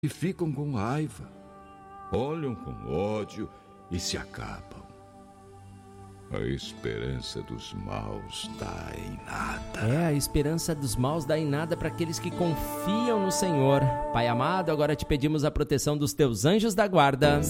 e ficam com raiva, olham com ódio e se acabam. A esperança dos maus dá em nada. A esperança dos maus dá em nada para aqueles que confiam no Senhor. Pai amado, agora te pedimos a proteção dos teus anjos da guarda.